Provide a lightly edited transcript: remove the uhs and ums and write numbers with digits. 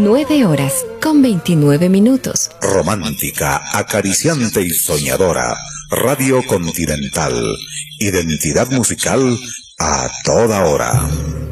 9:29. Romántica, acariciante y soñadora. Radio Continental. Identidad musical a toda hora.